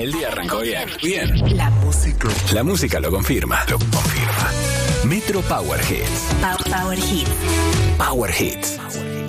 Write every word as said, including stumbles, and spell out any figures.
El día arrancó bien. Bien. La música. La música lo confirma. Lo confirma. Metro Power Hits. Power, Power Hits. Power Hits.